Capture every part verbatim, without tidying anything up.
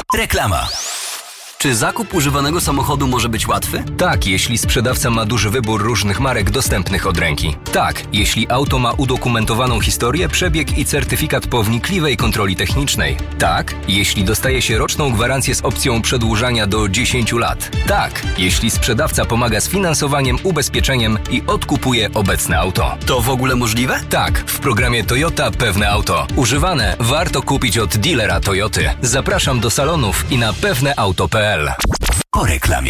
Reklama. Czy zakup używanego samochodu może być łatwy? Tak, jeśli sprzedawca ma duży wybór różnych marek dostępnych od ręki. Tak, jeśli auto ma udokumentowaną historię, przebieg i certyfikat po wnikliwej kontroli technicznej. Tak, jeśli dostaje się roczną gwarancję z opcją przedłużania do dziesięciu lat. Tak, jeśli sprzedawca pomaga z finansowaniem, ubezpieczeniem i odkupuje obecne auto. To w ogóle możliwe? Tak, w programie Toyota Pewne Auto. Używane warto kupić od dealera Toyoty. Zapraszam do salonów i na pewneauto kropka p l. Po reklamie.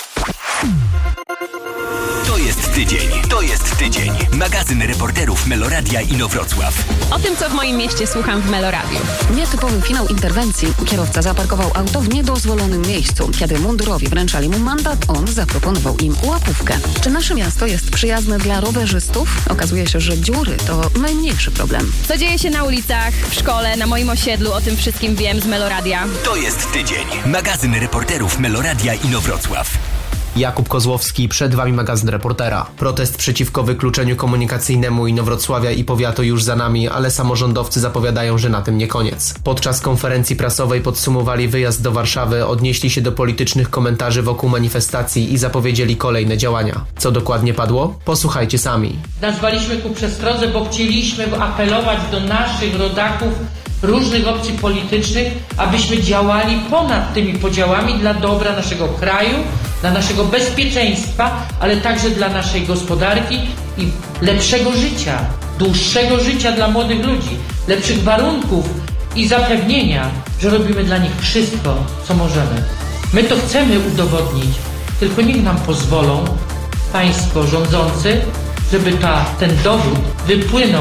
To jest tydzień, to jest tydzień. Magazyn reporterów Meloradia Inowrocław. O tym, co w moim mieście słucham w Meloradiu. Nietypowy finał interwencji. Kierowca zaparkował auto w niedozwolonym miejscu. Kiedy mundurowi wręczali mu mandat, on zaproponował im łapówkę. Czy nasze miasto jest przyjazne dla rowerzystów? Okazuje się, że dziury to najmniejszy problem. Co dzieje się na ulicach, w szkole, na moim osiedlu, o tym wszystkim wiem z Meloradia. To jest tydzień. Magazyn reporterów Meloradia Inowrocław. Jakub Kozłowski, przed Wami magazyn reportera. Protest przeciwko wykluczeniu komunikacyjnemu Inowrocławia i powiatu już za nami, ale samorządowcy zapowiadają, że na tym nie koniec. Podczas konferencji prasowej podsumowali wyjazd do Warszawy, odnieśli się do politycznych komentarzy wokół manifestacji i zapowiedzieli kolejne działania. Co dokładnie padło? Posłuchajcie sami. Nazwaliśmy ku przestrodze, bo chcieliśmy apelować do naszych rodaków różnych opcji politycznych, abyśmy działali ponad tymi podziałami dla dobra naszego kraju, dla naszego bezpieczeństwa, ale także dla naszej gospodarki i lepszego życia, dłuższego życia dla młodych ludzi, lepszych warunków i zapewnienia, że robimy dla nich wszystko, co możemy. My to chcemy udowodnić, tylko niech nam pozwolą państwo rządzący, żeby ta, ten dowód wypłynął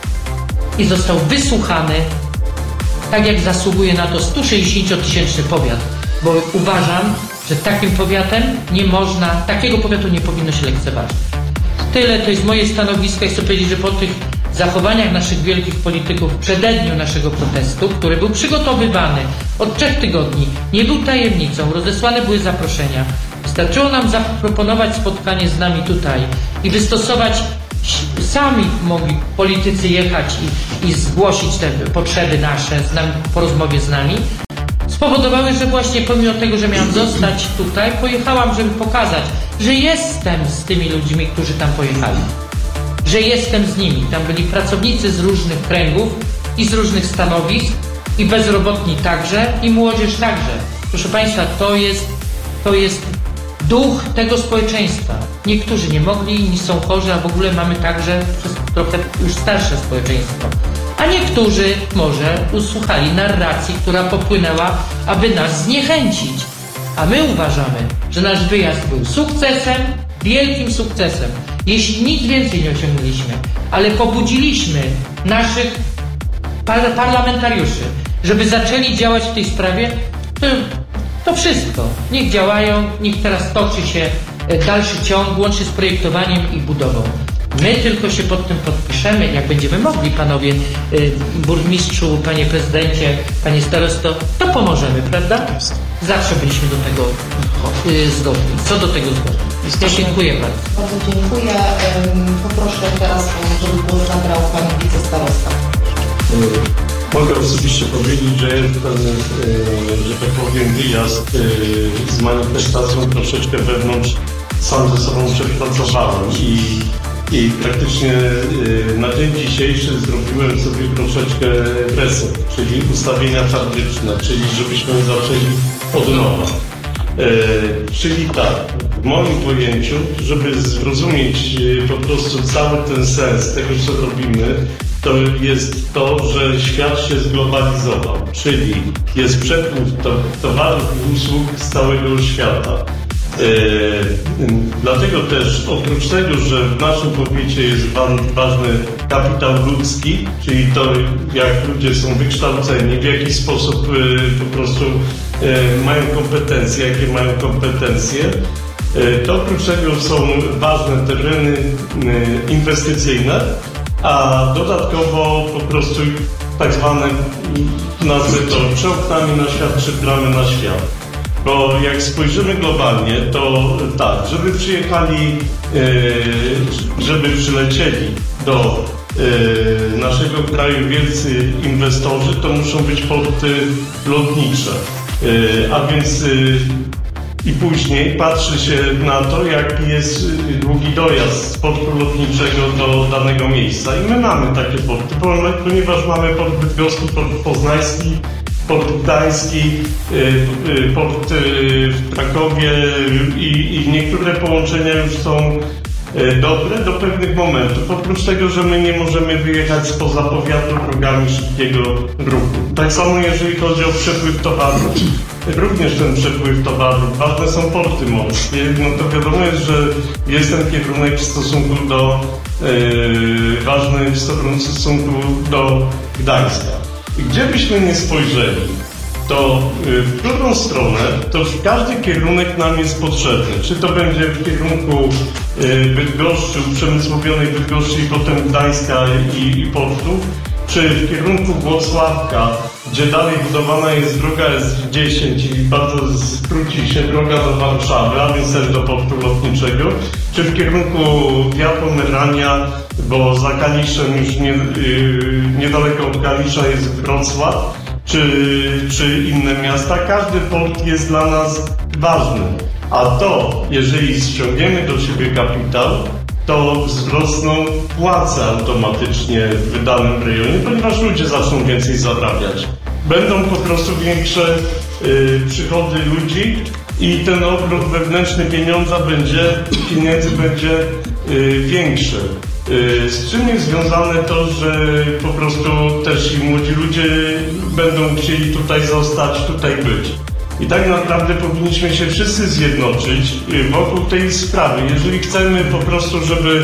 i został wysłuchany, tak jak zasługuje na to sto sześćdziesięciotysięczny powiat, bo uważam, że takim powiatem nie można, takiego powiatu nie powinno się lekceważyć. Tyle to jest moje stanowisko i chcę powiedzieć, że po tych zachowaniach naszych wielkich polityków w przededniu naszego protestu, który był przygotowywany od trzech tygodni, nie był tajemnicą, rozesłane były zaproszenia. Wystarczyło nam zaproponować spotkanie z nami tutaj i wystosować, sami mogli politycy jechać i, i zgłosić te potrzeby nasze z nami, po rozmowie z nami, spowodowały, że właśnie pomimo tego, że miałam zostać tutaj, pojechałam, żeby pokazać, że jestem z tymi ludźmi, którzy tam pojechali. Że jestem z nimi. Tam byli pracownicy z różnych kręgów i z różnych stanowisk i bezrobotni także i młodzież także. Proszę Państwa, to jest, to jest duch tego społeczeństwa. Niektórzy nie mogli, inni są chorzy, a w ogóle mamy także trochę już starsze społeczeństwo. A niektórzy może usłuchali narracji, która popłynęła, aby nas zniechęcić. A my uważamy, że nasz wyjazd był sukcesem, wielkim sukcesem. Jeśli nic więcej nie osiągnęliśmy, ale pobudziliśmy naszych par- parlamentariuszy, żeby zaczęli działać w tej sprawie, to, to wszystko. Niech działają, niech teraz toczy się dalszy ciąg, łącznie z projektowaniem i budową. My tylko się pod tym podpiszemy, jak będziemy mogli, panowie y, burmistrzu, panie prezydencie, panie starosto, to pomożemy, prawda? Zawsze byliśmy do tego y, zgodni. Co do tego zgodni. Ja dziękuję bardzo. Bardzo dziękuję. Poproszę teraz, żeby głos zabrał pan wicestarosta. Mogę osobiście powiedzieć, że jest ten, że tak powiem, wyjazd z manifestacją troszeczkę wewnątrz sam ze sobą przepracowałem i I praktycznie na dzień dzisiejszy zrobiłem sobie troszeczkę reset, czyli ustawienia fabryczne, czyli żebyśmy zaczęli od nowa. E, czyli tak, w moim pojęciu, żeby zrozumieć po prostu cały ten sens tego, co robimy, to jest to, że świat się zglobalizował, czyli jest przepływ to, towarów i usług z całego świata. Yy, dlatego też oprócz tego, że w naszym powiecie jest ważny kapitał ludzki, czyli to, jak ludzie są wykształceni, w jaki sposób yy, po prostu yy, mają kompetencje, jakie mają kompetencje, yy, to oprócz tego są ważne tereny yy, inwestycyjne, a dodatkowo po prostu tak zwane, nazwę to przeoknami na świat czy bramy na świat. Bo jak spojrzymy globalnie, to tak, żeby przyjechali, żeby przylecieli do naszego kraju wielcy inwestorzy, to muszą być porty lotnicze. A więc i później patrzy się na to, jaki jest długi dojazd z portu lotniczego do danego miejsca. I my mamy takie porty, ponieważ mamy port bydgoski, port poznański, port gdański, port w Krakowie i, i niektóre połączenia już są dobre do pewnych momentów. Oprócz tego, że my nie możemy wyjechać spoza powiatu drogami szybkiego ruchu. Tak samo jeżeli chodzi o przepływ towarów. Również ten przepływ towarów. Ważne są porty morskie. No to wiadomo jest, że jest ten kierunek w stosunku do yy, ważny w stosunku do Gdańska. I gdzie byśmy nie spojrzeli, to w drugą stronę, to każdy kierunek nam jest potrzebny. Czy to będzie w kierunku Bydgoszczy, uprzemysłowionej Bydgoszczy i potem Gdańska i, i portów, czy w kierunku Włocławka, gdzie dalej budowana jest droga S dziesięć i bardzo skróci się droga do Warszawy, a więc też do portu lotniczego, czy w kierunku Wiatomyrania, bo za Kaliszem już nie, yy, niedaleko od Kalisza jest Wrocław, czy, czy inne miasta. Każdy port jest dla nas ważny. A to, jeżeli ściągniemy do siebie kapitał, to wzrosną płace automatycznie w danym rejonie, ponieważ ludzie zaczną więcej zarabiać. Będą po prostu większe y, przychody ludzi i ten obrót wewnętrzny pieniądza będzie, pieniędzy będzie y, większy. Y, z czym jest związane to, że po prostu też i młodzi ludzie będą chcieli tutaj zostać, tutaj być. I tak naprawdę powinniśmy się wszyscy zjednoczyć wokół tej sprawy. Jeżeli chcemy po prostu, żeby,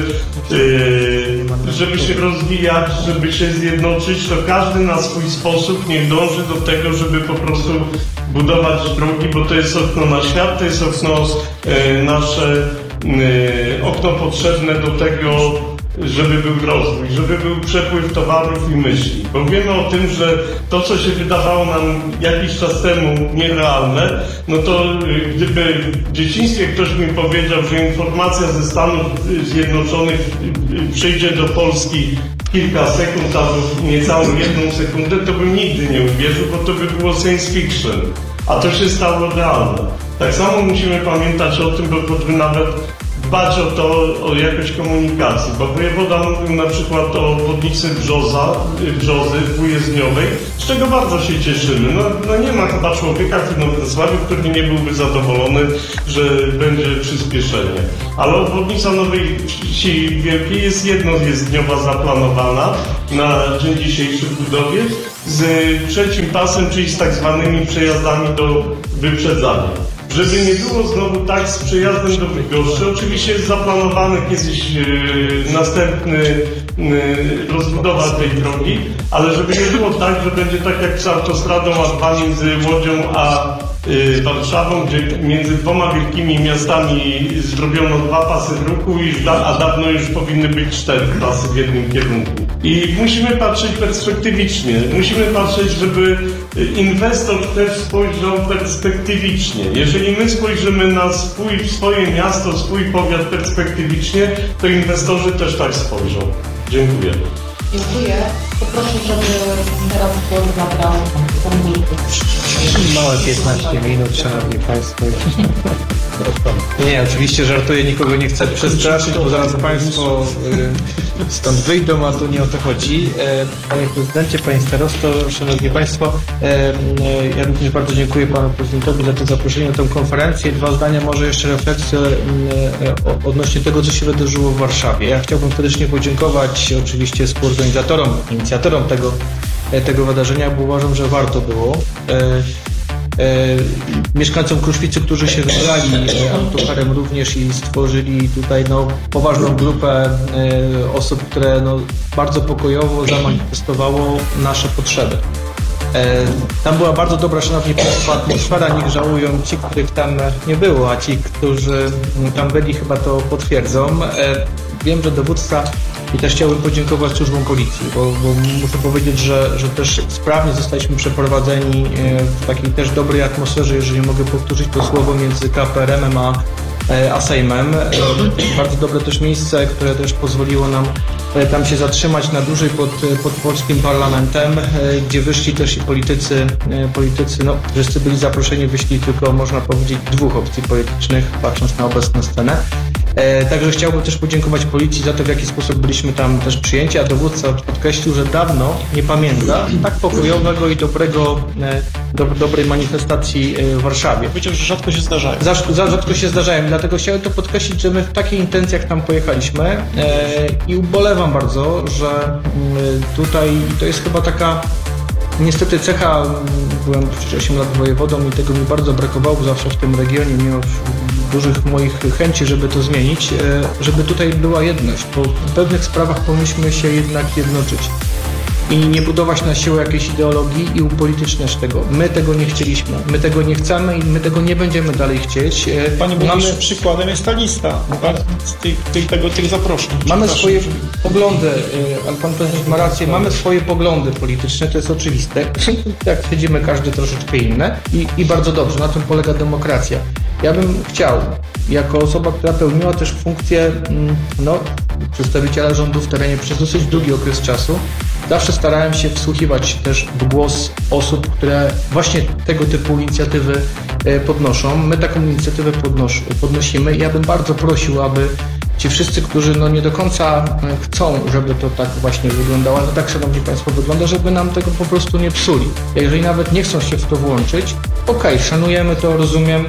żeby się rozwijać, żeby się zjednoczyć, to każdy na swój sposób niech dąży do tego, żeby po prostu budować drogi, bo to jest okno na świat, to jest okno nasze, okno potrzebne do tego, żeby był rozwój, żeby był przepływ towarów i myśli. Bo wiemy o tym, że to, co się wydawało nam jakiś czas temu nierealne, no to gdyby w dzieciństwie ktoś mi powiedział, że informacja ze Stanów Zjednoczonych przyjdzie do Polski kilka sekund albo niecałą jedną sekundę, to bym nigdy nie uwierzył, bo to by było science fiction. A to się stało realne. Tak samo musimy pamiętać o tym, bo choćby nawet dbać o to, o jakość komunikacji, bo wojewoda mówił na przykład o obwodnicy Brzoza, Brzozy dwujezdniowej, z czego bardzo się cieszymy. No, no nie ma chyba człowieka w Inowrocławiu, który nie byłby zadowolony, że będzie przyspieszenie. Ale obwodnica Nowej Wsi Wielkiej jest jednojezdniowa zaplanowana na dzień dzisiejszy w budowie z trzecim pasem, czyli z tak zwanymi przejazdami do wyprzedzania. Żeby nie było znowu tak z przejazdem do Bydgoszczy, oczywiście jest zaplanowany kiedyś yy, następny yy, rozbudowa tej drogi, ale żeby nie było tak, że będzie tak jak z autostradą A dwa między Łodzią a yy, Warszawą, gdzie między dwoma wielkimi miastami zrobiono dwa pasy ruchu, i, a dawno już powinny być cztery pasy w jednym kierunku. I musimy patrzeć perspektywicznie, musimy patrzeć, żeby inwestor też spojrzał perspektywicznie. Jeżeli my spojrzymy na swój, swoje miasto, swój powiat perspektywicznie, to inwestorzy też tak spojrzą. Dziękuję. Dziękuję. Poproszę, żeby teraz głos zabrał pan Wilku. Małe piętnaście minut, szanowni państwo. Nie, oczywiście żartuję, nikogo nie chcę przestraszyć, bo zaraz państwo y, stąd wyjdą, a tu nie o to chodzi. E, panie prezydencie, panie starosto, szanowni państwo, e, e, ja również bardzo dziękuję panu prezydentowi za to zaproszenie na tę konferencję. Dwa zdania, może jeszcze refleksję e, odnośnie tego, co się wydarzyło w Warszawie. Ja chciałbym serdecznie podziękować oczywiście współorganizatorom, inicjatorom tego, e, tego wydarzenia, bo uważam, że warto było. E, E, mieszkańcom Kruszwicy, którzy się wybrali e, autokarem również i stworzyli tutaj no, poważną grupę e, osób, które no, bardzo pokojowo zamanifestowało nasze potrzeby. E, tam była bardzo dobra, szanowni państwo, atmosfera, niech żałują ci, których tam nie było, a ci, którzy tam byli, chyba to potwierdzą. E, wiem, że dowódca i też chciałbym podziękować służbom policji, bo, bo muszę powiedzieć, że, że też sprawnie zostaliśmy przeprowadzeni w takiej też dobrej atmosferze, jeżeli mogę powtórzyć to słowo, między K P R M-em a, a Sejmem. Bardzo dobre też miejsce, które też pozwoliło nam tam się zatrzymać na dłużej pod, pod polskim parlamentem, gdzie wyszli też i politycy, politycy, no wszyscy byli zaproszeni, wyszli tylko, można powiedzieć, dwóch opcji politycznych, patrząc na obecną scenę. E, także chciałbym też podziękować policji za to, w jaki sposób byliśmy tam też przyjęci, a dowódca podkreślił, że dawno nie pamięta tak pokojowego i dobrego, e, do, dobrej manifestacji w Warszawie. Powiedział, że rzadko się zdarzają. Za, za rzadko się zdarzają, dlatego chciałem to podkreślić, że my w takiej intencjach tam pojechaliśmy e, i ubolewam bardzo, że m, tutaj to jest chyba taka niestety cecha, byłem przecież osiem lat wojewodą i tego mi bardzo brakowało zawsze w tym regionie, mimo dużych moich chęci, żeby to zmienić, żeby tutaj była jedność, bo w pewnych sprawach powinniśmy się jednak jednoczyć i nie budować na siłę jakiejś ideologii i upolityczniać tego. My tego nie chcieliśmy, my tego nie chcemy i my tego nie będziemy dalej chcieć. Panie burmistrzu, mamy... przykładem jest ta lista tych, tych, tego, tych zaproszeń. Mamy swoje poglądy, ale pan prezydent ma rację, mamy swoje poglądy polityczne, to jest oczywiste. Jak siedzimy, każdy troszeczkę inne i, i bardzo dobrze, na tym polega demokracja. Ja bym chciał, jako osoba, która pełniła też funkcję no, przedstawiciela rządu w terenie przez dosyć długi okres czasu, zawsze starałem się wsłuchiwać też w głos osób, które właśnie tego typu inicjatywy podnoszą. My taką inicjatywę podnosz, podnosimy i ja bym bardzo prosił, aby ci wszyscy, którzy no nie do końca chcą, żeby to tak właśnie wyglądało, ale tak, szanowni państwo, wygląda, żeby nam tego po prostu nie psuli. Jeżeli nawet nie chcą się w to włączyć, okej, okay, szanujemy to, rozumiem,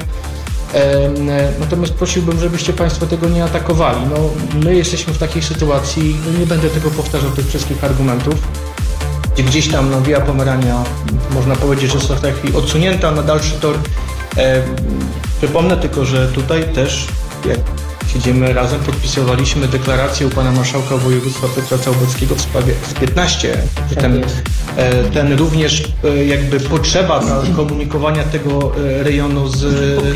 natomiast prosiłbym, żebyście państwo tego nie atakowali. No, my jesteśmy w takiej sytuacji, nie będę tego powtarzał, tych wszystkich argumentów, gdzie gdzieś tam no, Via Pomerania, można powiedzieć, że została w tej chwili odsunięta na dalszy tor. E, przypomnę tylko, że tutaj też, jak siedzimy razem, podpisywaliśmy deklarację u pana marszałka województwa Piotra Całbockiego w sprawie S piętnaście. Ten, ten również jakby potrzeba komunikowania tego rejonu z,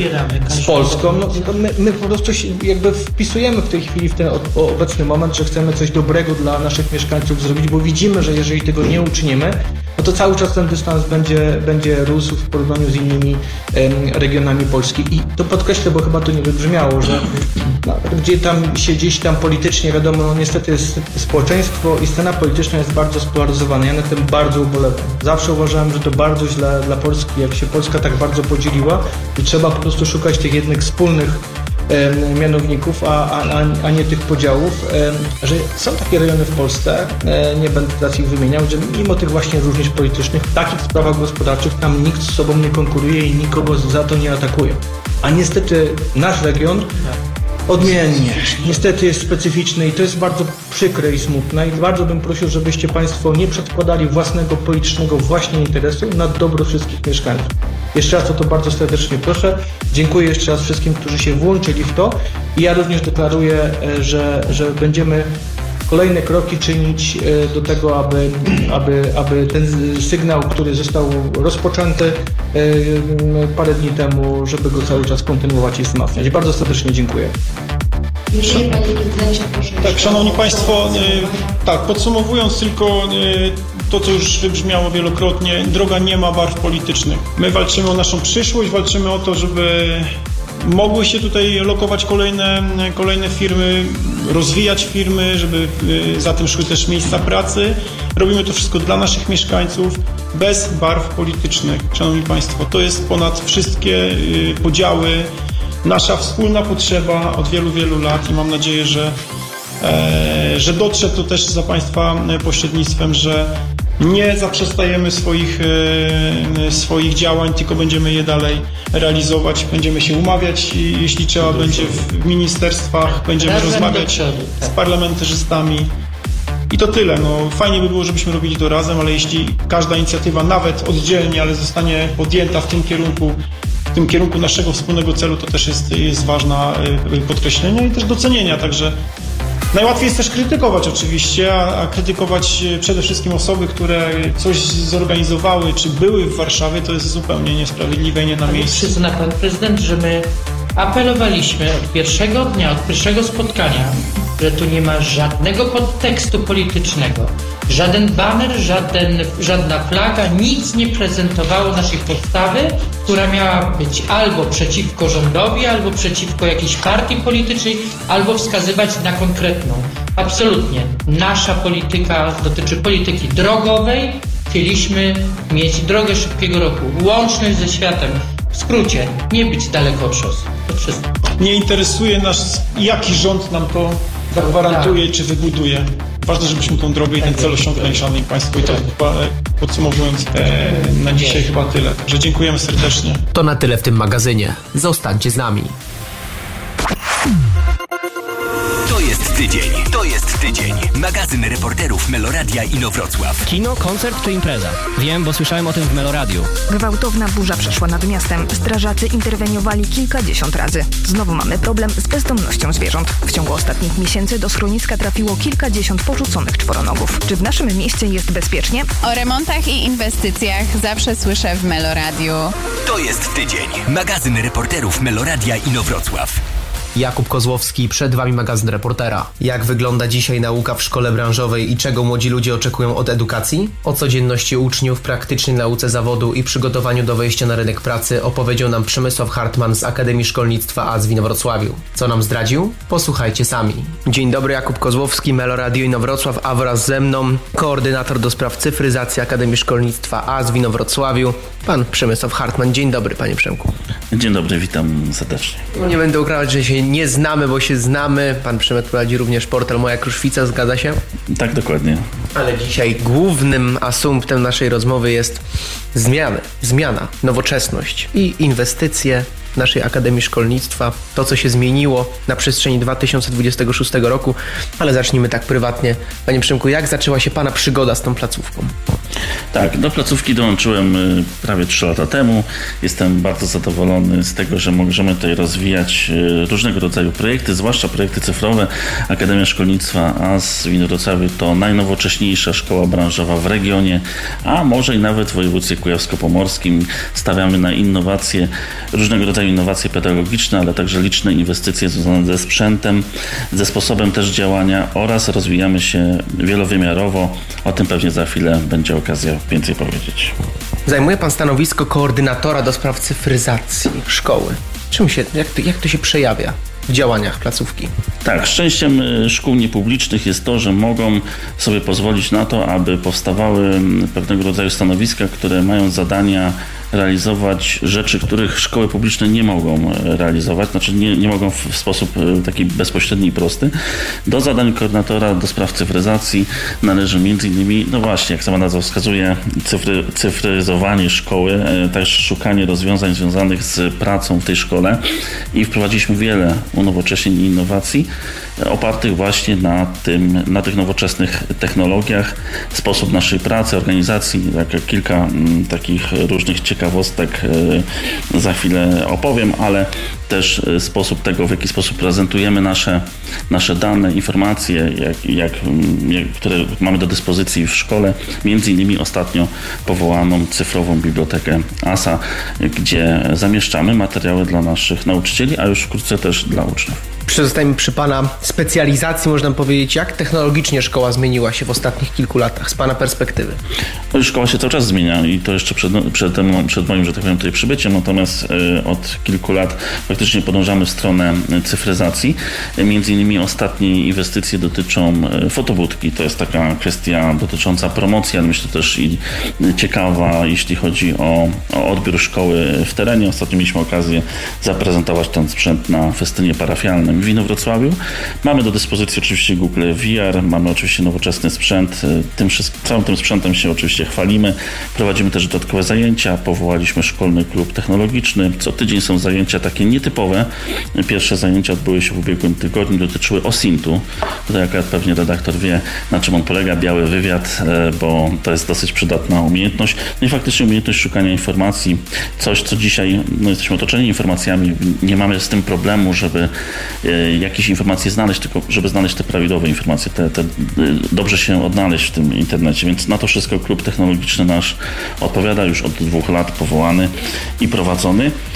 z Polską. No, my, my po prostu się jakby wpisujemy w tej chwili w ten obecny moment, że chcemy coś dobrego dla naszych mieszkańców zrobić, bo widzimy, że jeżeli tego nie uczynimy, no to cały czas ten dystans będzie, będzie rósł w porównaniu z innymi em, regionami Polski. I to podkreślę, bo chyba to nie wybrzmiało, że no, gdzie tam się gdzieś tam politycznie, wiadomo, no niestety jest społeczeństwo i scena polityczna jest bardzo spolaryzowana. Ja na tym bardzo ubolewam. Zawsze uważałem, że to bardzo źle dla Polski, jak się Polska tak bardzo podzieliła i trzeba po prostu szukać tych jednych wspólnych em, mianowników, a, a, a nie tych podziałów, em, że są takie rejony w Polsce, e, nie będę teraz ich wymieniał, że mimo tych właśnie różnic politycznych, w takich sprawach gospodarczych tam nikt z sobą nie konkuruje i nikogo za to nie atakuje. A niestety nasz region odmiennie. Niestety jest specyficzny i to jest bardzo przykre i smutne i bardzo bym prosił, żebyście państwo nie przedkładali własnego politycznego właśnie interesu na dobro wszystkich mieszkańców. Jeszcze raz o to bardzo serdecznie proszę. Dziękuję jeszcze raz wszystkim, którzy się włączyli w to i ja również deklaruję, że, że będziemy kolejne kroki czynić do tego, aby, aby, aby ten sygnał, który został rozpoczęty parę dni temu, żeby go cały czas kontynuować i wzmacniać. Bardzo serdecznie dziękuję. Jeżeli Panie Prezydencie, proszę. Tak, Szanowni Państwo, tak, podsumowując tylko to, co już wybrzmiało wielokrotnie, droga nie ma barw politycznych. My walczymy o naszą przyszłość, walczymy o to, żeby mogły się tutaj lokować kolejne, kolejne firmy, rozwijać firmy, żeby za tym szły też miejsca pracy. Robimy to wszystko dla naszych mieszkańców, bez barw politycznych. Szanowni Państwo, to jest ponad wszystkie podziały, nasza wspólna potrzeba od wielu, wielu lat i mam nadzieję, że, e, że dotrze to też za Państwa pośrednictwem, że nie zaprzestajemy swoich, e, swoich działań, tylko będziemy je dalej realizować, będziemy się umawiać i jeśli trzeba będzie w ministerstwach, będziemy Razem rozmawiać z parlamentarzystami. I to tyle. No, fajnie by było, żebyśmy robili to razem, ale jeśli każda inicjatywa, nawet oddzielnie, ale zostanie podjęta w tym kierunku, w tym kierunku naszego wspólnego celu, to też jest, jest ważne podkreślenia i też docenienia. Także najłatwiej jest też krytykować oczywiście, a, a krytykować przede wszystkim osoby, które coś zorganizowały, czy były w Warszawie, to jest zupełnie niesprawiedliwe i nie na miejscu. Przyzna Pan Prezydent, że my apelowaliśmy od pierwszego dnia, od pierwszego spotkania, że tu nie ma żadnego podtekstu politycznego, Żaden baner, żaden, żadna flaga, nic nie prezentowało naszej postawy, która miała być albo przeciwko rządowi, albo przeciwko jakiejś partii politycznej, albo wskazywać na konkretną. Absolutnie. Nasza polityka dotyczy polityki drogowej. Chcieliśmy mieć drogę szybkiego ruchu, łączność ze światem. W skrócie, nie być daleko od szosy. To wszystko. Nie interesuje nas, jaki rząd nam to zagwarantuje tak. czy wybuduje. Ważne, żebyśmy tą drogę i ten cel osiągnęli, szanowni państwo. I to chyba, podsumowując, e, na dzisiaj chyba tyle. Także dziękujemy serdecznie. To na tyle w tym magazynie. Zostańcie z nami. To jest tydzień. To jest tydzień. Magazyn reporterów Meloradia Inowrocław. Kino, koncert czy impreza? Wiem, bo słyszałem o tym w Meloradiu. Gwałtowna burza przeszła nad miastem. Strażacy interweniowali kilkadziesiąt razy. Znowu mamy problem z bezdomnością zwierząt. W ciągu ostatnich miesięcy do schroniska trafiło kilkadziesiąt porzuconych czworonogów. Czy w naszym mieście jest bezpiecznie? O remontach i inwestycjach zawsze słyszę w Meloradiu. To jest tydzień. Magazyn reporterów Meloradia Inowrocław. Jakub Kozłowski, przed Wami magazyn reportera. Jak wygląda dzisiaj nauka w szkole branżowej i czego młodzi ludzie oczekują od edukacji? O codzienności uczniów, praktycznej nauce zawodu i przygotowaniu do wejścia na rynek pracy opowiedział nam Przemysław Hartman z Akademii Szkolnictwa A Z W Inowrocławiu. Co nam zdradził? Posłuchajcie sami. Dzień dobry, Jakub Kozłowski, Meloradio Inowrocław, a wraz ze mną koordynator do spraw cyfryzacji Akademii Szkolnictwa A Z W Inowrocławiu, pan Przemysław Hartman. Dzień dobry, panie Przemku. Dzień dobry, witam serdecznie. No nie będę ukrywać, że się nie znamy, bo się znamy. Pan Przemek prowadzi również portal Moja Kruszwica, zgadza się? Tak, dokładnie. Ale dzisiaj głównym asumptem naszej rozmowy jest zmiany, zmiana, nowoczesność i inwestycje naszej Akademii Szkolnictwa, to co się zmieniło na przestrzeni dwa tysiące dwudziestego szóstego roku, ale zacznijmy tak prywatnie. Panie Przemku, jak zaczęła się Pana przygoda z tą placówką? Tak, do placówki dołączyłem prawie trzy lata temu. Jestem bardzo zadowolony z tego, że możemy tutaj rozwijać różnego rodzaju projekty, zwłaszcza projekty cyfrowe. Akademia Szkolnictwa A Z W Inowrocławiu to najnowocześniejsza szkoła branżowa w regionie, a może i nawet w województwie kujawsko-pomorskim. Stawiamy na innowacje, różnego rodzaju innowacje pedagogiczne, ale także liczne inwestycje związane ze sprzętem, ze sposobem też działania oraz rozwijamy się wielowymiarowo. O tym pewnie za chwilę będzie okazja więcej powiedzieć. Zajmuje Pan stanowisko koordynatora do spraw cyfryzacji szkoły. Czym się, jak to, jak to się przejawia w działaniach placówki? Tak, szczęściem szkół niepublicznych jest to, że mogą sobie pozwolić na to, aby powstawały pewnego rodzaju stanowiska, które mają zadania realizować rzeczy, których szkoły publiczne nie mogą realizować, znaczy nie, nie mogą w, w sposób taki bezpośredni i prosty. Do zadań koordynatora do spraw cyfryzacji należy między innymi, no właśnie, jak sama nazwa wskazuje, cyfry, cyfryzowanie szkoły, też szukanie rozwiązań związanych z pracą w tej szkole i wprowadziliśmy wiele unowocześnień i innowacji opartych właśnie na tym, na tych nowoczesnych technologiach, sposób naszej pracy, organizacji, tak, kilka m, takich różnych ciekawostek y, za chwilę opowiem, ale też sposób tego, w jaki sposób prezentujemy nasze, nasze dane, informacje, jak, jak, jak, które mamy do dyspozycji w szkole. Między innymi ostatnio powołaną cyfrową bibliotekę A S A, gdzie zamieszczamy materiały dla naszych nauczycieli, a już wkrótce też dla uczniów. Pozostajemy przy Pana specjalizacji, można powiedzieć, jak technologicznie szkoła zmieniła się w ostatnich kilku latach, z Pana perspektywy? Szkoła się cały czas zmienia i to jeszcze przed, przed, przed moim, że tak powiem, tutaj przybyciem, natomiast od kilku lat faktycznie podążamy w stronę cyfryzacji. Między innymi ostatnie inwestycje dotyczą fotobudki. To jest taka kwestia dotycząca promocji, ale myślę też i ciekawa, jeśli chodzi o, o odbiór szkoły w terenie. Ostatnio mieliśmy okazję zaprezentować ten sprzęt na festynie parafialnym w Inowrocławiu. Mamy do dyspozycji oczywiście Google V R, mamy oczywiście nowoczesny sprzęt. Tym, całym tym sprzętem się oczywiście chwalimy. Prowadzimy też dodatkowe zajęcia. Powołaliśmy szkolny klub technologiczny. Co tydzień są zajęcia takie nietypowe. Pierwsze zajęcia odbyły się w ubiegłym tygodniu, dotyczyły O S I N T-u. Tutaj akurat pewnie redaktor wie, na czym on polega. Biały wywiad, bo to jest dosyć przydatna umiejętność. No i faktycznie umiejętność szukania informacji. Coś, co dzisiaj no, jesteśmy otoczeni informacjami. Nie mamy z tym problemu, żeby jakieś informacje znaleźć, tylko żeby znaleźć te prawidłowe informacje, te, te dobrze się odnaleźć w tym internecie, więc na to wszystko klub technologiczny nasz odpowiada, już od dwóch lat powołany i prowadzony.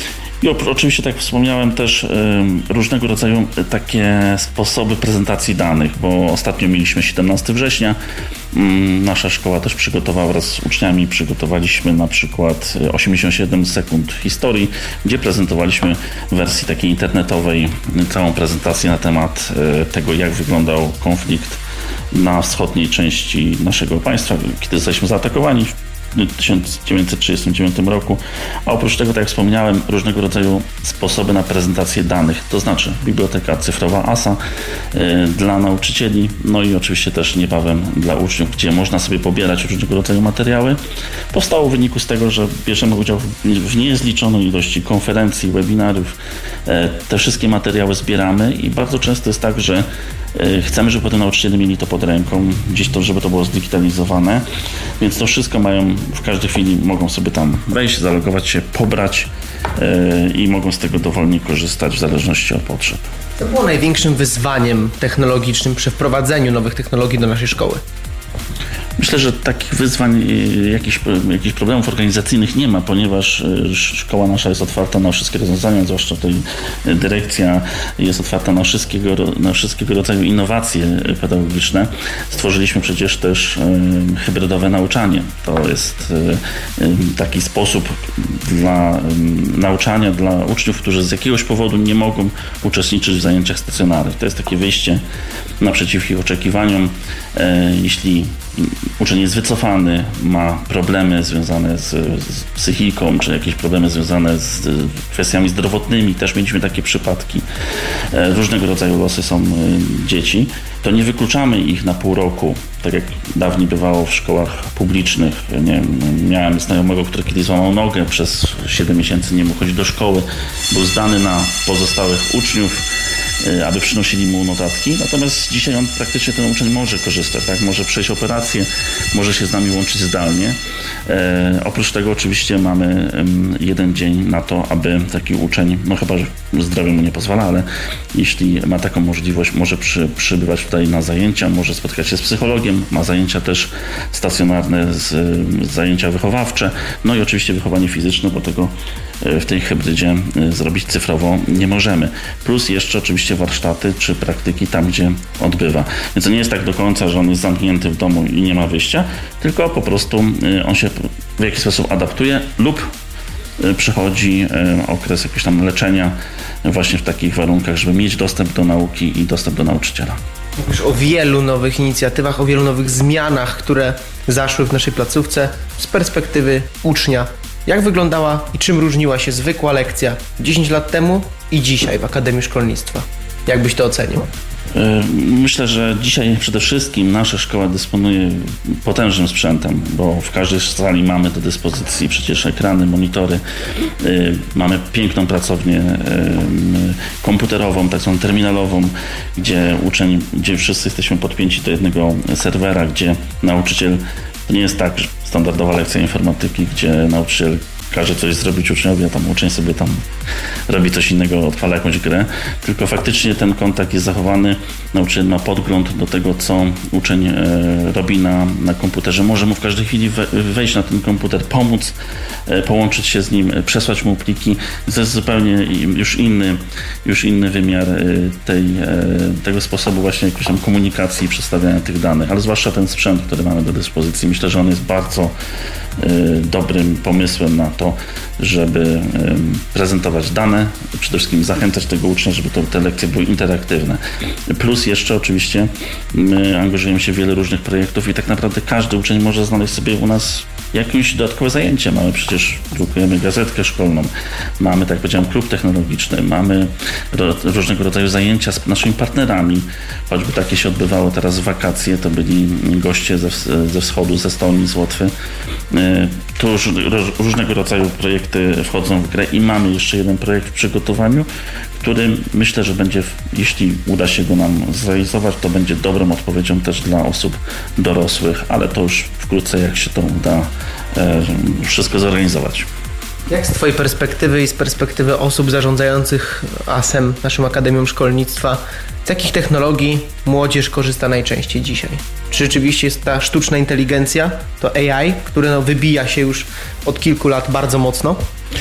I oczywiście, tak jak wspomniałem, też różnego rodzaju takie sposoby prezentacji danych, bo ostatnio mieliśmy siedemnastego września. Nasza szkoła też przygotowała wraz z uczniami, przygotowaliśmy na przykład osiemdziesiąt siedem sekund historii, gdzie prezentowaliśmy w wersji takiej internetowej całą prezentację na temat tego, jak wyglądał konflikt na wschodniej części naszego państwa, kiedy zostaliśmy zaatakowani w tysiąc dziewięćset trzydziestym dziewiątym roku, a oprócz tego, tak jak wspomniałem, różnego rodzaju sposoby na prezentację danych, to znaczy biblioteka cyfrowa A S A y, dla nauczycieli, no i oczywiście też niebawem dla uczniów, gdzie można sobie pobierać różnego rodzaju materiały. Powstało w wyniku z tego, że bierzemy udział w niezliczonej ilości konferencji, webinariów, y, te wszystkie materiały zbieramy i bardzo często jest tak, że chcemy, żeby potem nauczyciele mieli to pod ręką, gdzieś to, żeby to było zdigitalizowane, więc to wszystko mają, w każdej chwili mogą sobie tam wejść, zalogować się, pobrać yy, i mogą z tego dowolnie korzystać w zależności od potrzeb. Co było największym wyzwaniem technologicznym przy wprowadzeniu nowych technologii do naszej szkoły? Myślę, że takich wyzwań, jakichś, jakichś problemów organizacyjnych nie ma, ponieważ szkoła nasza jest otwarta na wszystkie rozwiązania, zwłaszcza tutaj dyrekcja jest otwarta na wszystkiego, na wszystkiego rodzaju innowacje pedagogiczne. Stworzyliśmy przecież też hybrydowe nauczanie. To jest taki sposób dla nauczania dla uczniów, którzy z jakiegoś powodu nie mogą uczestniczyć w zajęciach stacjonarnych. To jest takie wyjście naprzeciw ich oczekiwaniom. Jeśli uczeń jest wycofany, ma problemy związane z, z psychiką, czy jakieś problemy związane z kwestiami zdrowotnymi, też mieliśmy takie przypadki, różnego rodzaju losy są dzieci, to nie wykluczamy ich na pół roku, tak jak dawniej bywało w szkołach publicznych. Nie, miałem znajomego, który kiedyś złamał nogę, przez siedem miesięcy nie mógł chodzić do szkoły, był zdany na pozostałych uczniów, aby przynosili mu notatki, natomiast dzisiaj on praktycznie, ten uczeń może korzystać, tak? Może przejść operację, może się z nami łączyć zdalnie. E, oprócz tego oczywiście mamy um, jeden dzień na to, aby taki uczeń, no chyba, że zdrowie mu nie pozwala, ale jeśli ma taką możliwość, może przy, przybywać tutaj na zajęcia, może spotkać się z psychologiem, ma zajęcia też stacjonarne, z, z zajęcia wychowawcze, no i oczywiście wychowanie fizyczne, bo tego w tej hybrydzie zrobić cyfrowo nie możemy. Plus jeszcze oczywiście warsztaty czy praktyki tam, gdzie odbywa. Więc to nie jest tak do końca, że on jest zamknięty w domu i nie ma wyjścia, tylko po prostu on się w jakiś sposób adaptuje lub przychodzi okres jakiegoś tam leczenia właśnie w takich warunkach, żeby mieć dostęp do nauki i dostęp do nauczyciela. Mówisz o wielu nowych inicjatywach, o wielu nowych zmianach, które zaszły w naszej placówce z perspektywy ucznia. Jak wyglądała i czym różniła się zwykła lekcja dziesięć lat temu i dzisiaj w Akademii Szkolnictwa? Jak byś to ocenił? Myślę, że dzisiaj przede wszystkim nasza szkoła dysponuje potężnym sprzętem, bo w każdej sali mamy do dyspozycji przecież ekrany, monitory, mamy piękną pracownię komputerową, tak zwaną terminalową, gdzie uczeń, gdzie wszyscy jesteśmy podpięci do jednego serwera, gdzie nauczyciel, to nie jest tak, że standardowa lekcja informatyki, gdzie nauczyciel każe coś zrobić uczniowi, a tam uczeń sobie tam robi coś innego, odpala jakąś grę, tylko faktycznie ten kontakt jest zachowany, nauczyciel ma podgląd do tego, co uczeń e, robi na, na komputerze, może mu w każdej chwili we, wejść na ten komputer, pomóc, e, połączyć się z nim, e, przesłać mu pliki. To jest zupełnie już inny, już inny wymiar e, tej, e, tego sposobu właśnie jakiejś tam komunikacji i przedstawiania tych danych, ale zwłaszcza ten sprzęt, który mamy do dyspozycji. Myślę, że on jest bardzo dobrym pomysłem na to, żeby prezentować dane, przede wszystkim zachęcać tego ucznia, żeby to, te lekcje były interaktywne. Plus jeszcze oczywiście my angażujemy się w wiele różnych projektów i tak naprawdę każdy uczeń może znaleźć sobie u nas jakieś dodatkowe zajęcie. Mamy przecież, drukujemy gazetkę szkolną, mamy, tak jak powiedziałem, klub technologiczny, mamy ro, różnego rodzaju zajęcia z naszymi partnerami, choćby takie się odbywało teraz w wakacje, to byli goście ze, ze wschodu, ze Estonii, z Łotwy. Tu już różnego rodzaju projekty wchodzą w grę i mamy jeszcze jeden projekt w przygotowaniu, który myślę, że będzie, jeśli uda się go nam zrealizować, to będzie dobrą odpowiedzią też dla osób dorosłych, ale to już wkrótce, jak się to uda e, wszystko zorganizować. Jak z Twojej perspektywy i z perspektywy osób zarządzających A S em, naszą Akademią Szkolnictwa, z jakich technologii młodzież korzysta najczęściej dzisiaj? Czy rzeczywiście jest ta sztuczna inteligencja, to A I, które no wybija się już od kilku lat bardzo mocno?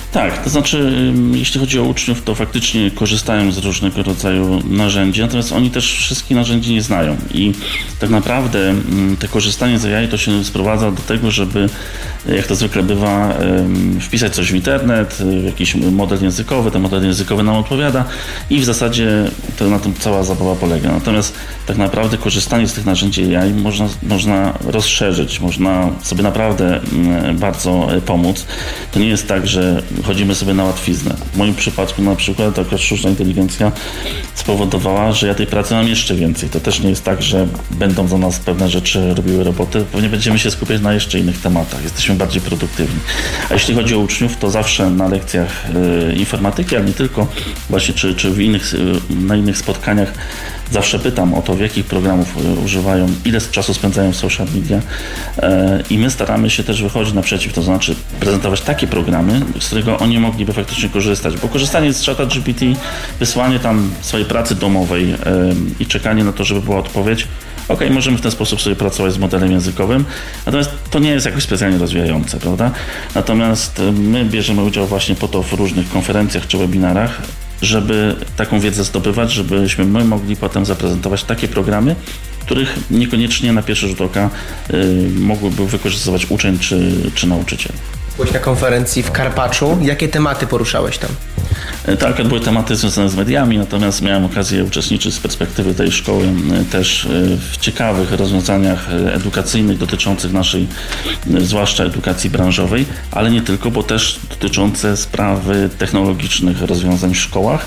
Tak, to znaczy jeśli chodzi o uczniów, to faktycznie korzystają z różnego rodzaju narzędzi, natomiast oni też wszystkich narzędzi nie znają i tak naprawdę te korzystanie z A I to się sprowadza do tego, żeby, jak to zwykle bywa, wpisać coś w internet, jakiś model językowy, ten model językowy nam odpowiada i w zasadzie to na tym cała zabawa polega. Natomiast tak naprawdę korzystanie z tych narzędzi A I można, można rozszerzyć, można sobie naprawdę bardzo pomóc. To nie jest tak, że chodzimy sobie na łatwiznę. W moim przypadku na przykład taka sztuczna inteligencja spowodowała, że ja tej pracy mam jeszcze więcej. To też nie jest tak, że będą za nas pewne rzeczy robiły roboty. Pewnie będziemy się skupiać na jeszcze innych tematach. Jesteśmy bardziej produktywni. A jeśli chodzi o uczniów, to zawsze na lekcjach y, informatyki, ale nie tylko, właśnie czy, czy w innych, y, na innych spotkaniach zawsze pytam o to, w jakich programów używają, ile czasu spędzają w social media i my staramy się też wychodzić naprzeciw, to znaczy prezentować takie programy, z którego oni mogliby faktycznie korzystać, bo korzystanie z czata G P T, wysłanie tam swojej pracy domowej i czekanie na to, żeby była odpowiedź, ok, możemy w ten sposób sobie pracować z modelem językowym, natomiast to nie jest jakoś specjalnie rozwijające, prawda? Natomiast my bierzemy udział właśnie po to w różnych konferencjach czy webinarach, żeby taką wiedzę zdobywać, żebyśmy my mogli potem zaprezentować takie programy, których niekoniecznie na pierwszy rzut oka y, mogłyby wykorzystywać uczeń czy, czy nauczyciel. Byłeś na konferencji w Karpaczu. Jakie tematy poruszałeś tam? Tak, były tematy związane z mediami, natomiast miałem okazję uczestniczyć z perspektywy tej szkoły też w ciekawych rozwiązaniach edukacyjnych dotyczących naszej, zwłaszcza edukacji branżowej, ale nie tylko, bo też dotyczące sprawy technologicznych rozwiązań w szkołach.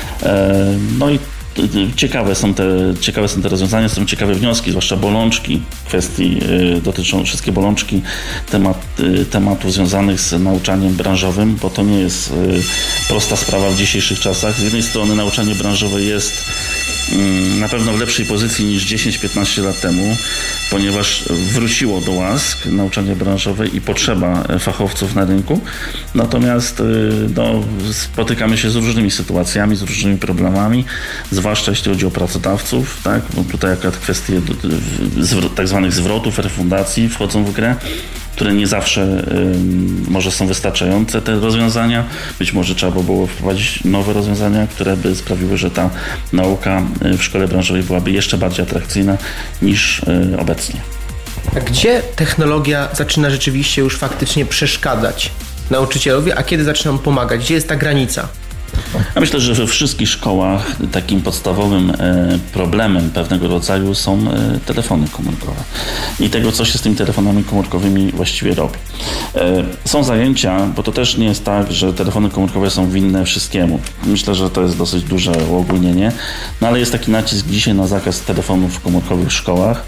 No i Ciekawe są, te, ciekawe są te rozwiązania, są ciekawe wnioski, zwłaszcza bolączki kwestii y, dotyczą wszystkie bolączki temat, y, tematów związanych z nauczaniem branżowym, bo to nie jest y, prosta sprawa w dzisiejszych czasach. Z jednej strony nauczanie branżowe jest y, na pewno w lepszej pozycji niż dziesięć piętnaście lat temu, ponieważ wróciło do łask nauczanie branżowe i potrzeba fachowców na rynku. Natomiast y, no, spotykamy się z różnymi sytuacjami, z różnymi problemami, zwłaszcza jeśli chodzi o pracodawców, tak? Bo tutaj akurat kwestie tak zwanych zwrotów, refundacji wchodzą w grę, które nie zawsze y, może są wystarczające te rozwiązania. Być może trzeba by było wprowadzić nowe rozwiązania, które by sprawiły, że ta nauka w szkole branżowej byłaby jeszcze bardziej atrakcyjna niż y, obecnie. A gdzie technologia zaczyna rzeczywiście już faktycznie przeszkadzać nauczycielowi, a kiedy zaczyna mu pomagać? Gdzie jest ta granica? Ja myślę, że we wszystkich szkołach takim podstawowym problemem pewnego rodzaju są telefony komórkowe i tego, co się z tymi telefonami komórkowymi właściwie robi. Są zajęcia, bo to też nie jest tak, że telefony komórkowe są winne wszystkiemu. Myślę, że to jest dosyć duże uogólnienie, no ale jest taki nacisk dzisiaj na zakaz telefonów komórkowych w szkołach,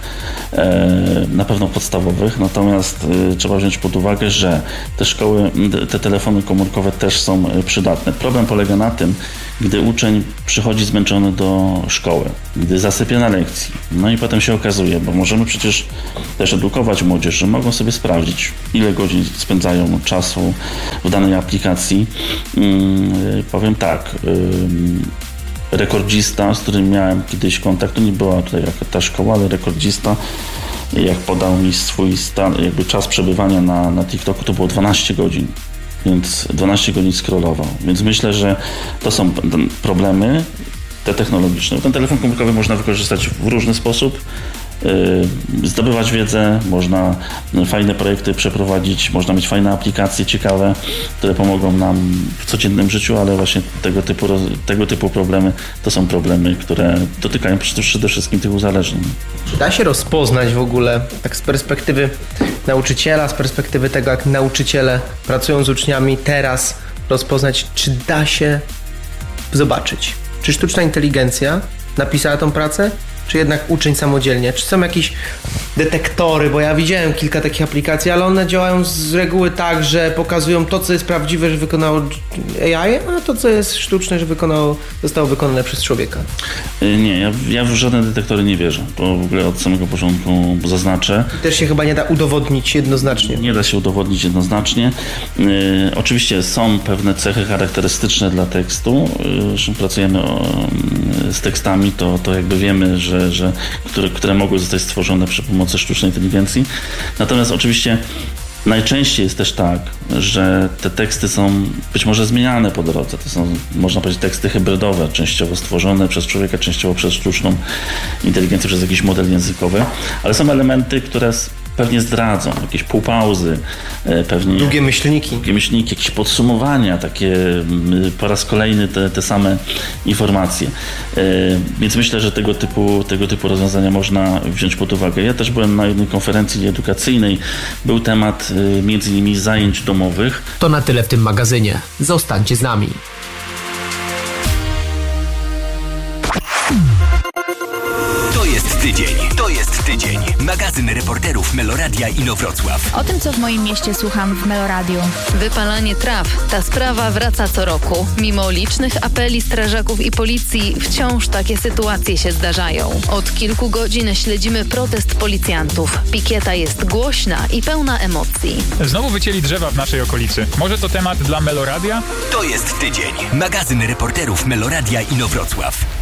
na pewno podstawowych, natomiast trzeba wziąć pod uwagę, że te szkoły, te telefony komórkowe też są przydatne. Problem polega na tym, gdy uczeń przychodzi zmęczony do szkoły, gdy zasypia na lekcji, no i potem się okazuje, bo możemy przecież też edukować młodzież, że mogą sobie sprawdzić, ile godzin spędzają czasu w danej aplikacji. Hmm, powiem tak, hmm, rekordzista, z którym miałem kiedyś kontakt, to nie była tutaj ta szkoła, ale rekordzista, jak podał mi swój stan, jakby czas przebywania na, na TikToku, to było dwanaście godzin. Więc dwanaście godzin scrollował. Więc myślę, że to są problemy te technologiczne. Ten telefon komórkowy można wykorzystać w różny sposób, yy, zdobywać wiedzę, można fajne projekty przeprowadzić, można mieć fajne aplikacje ciekawe, które pomogą nam w codziennym życiu, ale właśnie tego typu, tego typu problemy to są problemy, które dotykają przede wszystkim tych uzależnień. Czy da się rozpoznać w ogóle, tak z perspektywy nauczyciela, z perspektywy tego, jak nauczyciele pracują z uczniami teraz, rozpoznać, czy da się zobaczyć, czy sztuczna inteligencja napisała tą pracę, czy jednak uczeń samodzielnie? Czy są jakieś detektory, bo ja widziałem kilka takich aplikacji, ale one działają z reguły tak, że pokazują to, co jest prawdziwe, że wykonało A I, a to, co jest sztuczne, że wykonało, zostało wykonane przez człowieka. Nie, ja, ja w żadne detektory nie wierzę. To w ogóle od samego początku zaznaczę. Też się chyba nie da udowodnić jednoznacznie. Nie da się udowodnić jednoznacznie. Yy, oczywiście są pewne cechy charakterystyczne dla tekstu. Yy, pracujemy o, yy, z tekstami, to, to jakby wiemy, że, że, które, które mogły zostać stworzone przy pomocy sztucznej inteligencji. Natomiast oczywiście Najczęściej jest też tak, że te teksty są być może zmieniane po drodze. To są, można powiedzieć, teksty hybrydowe, częściowo stworzone przez człowieka, częściowo przez sztuczną inteligencję, przez jakiś model językowy, ale są elementy, które pewnie zdradzą, jakieś półpauzy, pewnie... Długie myślniki. Długie myślniki, jakieś podsumowania, takie po raz kolejny te, te same informacje. Więc myślę, że tego typu, tego typu rozwiązania można wziąć pod uwagę. Ja też byłem na jednej konferencji edukacyjnej. Był temat między innymi zajęć domowych. To na tyle w tym magazynie. Zostańcie z nami. Tydzień. To jest tydzień. Magazyn reporterów Meloradia Inowrocław. O tym, co w moim mieście słucham w Meloradiu. Wypalanie traw. Ta sprawa wraca co roku. Mimo licznych apeli strażaków i policji, wciąż takie sytuacje się zdarzają. Od kilku godzin śledzimy protest policjantów. Pikieta jest głośna i pełna emocji. Znowu wycięli drzewa w naszej okolicy. Może to temat dla Meloradia? To jest tydzień. Magazyn reporterów Meloradia Inowrocław.